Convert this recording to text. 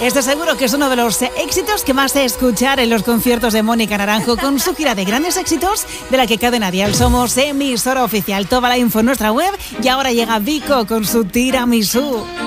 Estoy seguro que es uno de los éxitos que más se escuchar en los conciertos de Mónica Naranjo con su gira de grandes éxitos de la que Cadena Dial somos emisora oficial. Toda la info en nuestra web y ahora llega Vico con su Tiramisú.